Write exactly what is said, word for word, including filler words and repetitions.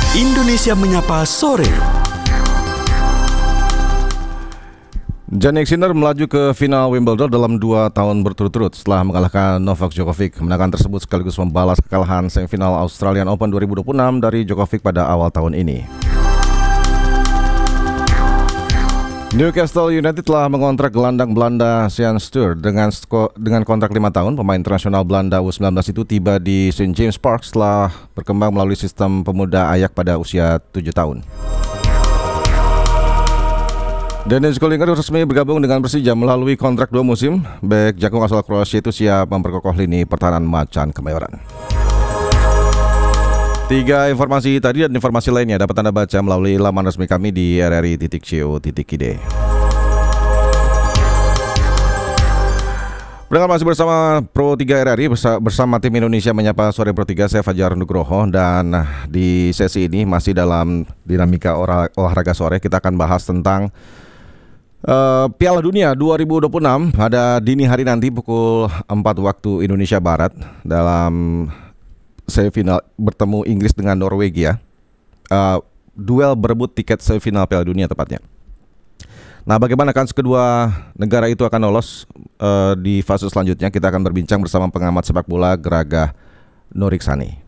Indonesia Menyapa Sore. Jannik Sinner melaju ke final Wimbledon dalam dua tahun berturut-turut setelah mengalahkan Novak Djokovic. Kemenangan tersebut sekaligus membalas kekalahan semifinal Australian Open dua ribu dua puluh enam dari Djokovic pada awal tahun ini. Newcastle United telah mengontrak gelandang Belanda Sean Stewart dengan sko- dengan kontrak lima tahun. Pemain internasional Belanda U sembilan belas itu tiba di Saint James Park setelah berkembang melalui sistem pemuda Ajax pada usia tujuh tahun. Denis Kolinger resmi bergabung dengan Persija melalui kontrak dua musim. Bek jagung asal Kroasia itu siap memperkokoh lini pertahanan Macan Kemayoran. Tiga informasi tadi dan informasi lainnya dapat Anda baca melalui laman resmi kami di r r i titik co titik i d. Pendengar, masih bersama Pro tiga R R I bersama tim Indonesia Menyapa Sore Pro tiga, saya Fajar Nugroho, dan di sesi ini masih dalam dinamika olah, olahraga sore kita akan bahas tentang uh, Piala Dunia dua ribu dua puluh enam pada dini hari nanti pukul empat waktu Indonesia Barat dalam semifinal bertemu Inggris dengan Norwegia. Uh, duel berebut tiket semifinal Piala Dunia tepatnya. Nah, bagaimana kans kedua negara itu akan lolos uh, di fase selanjutnya? Kita akan berbincang bersama pengamat sepak bola Geragah Nuriksani.